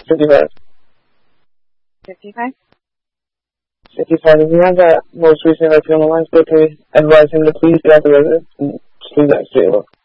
55. 55? 55. If you have that most recent Latino lines, go to advise him to please get out the residence and just leave that straight up.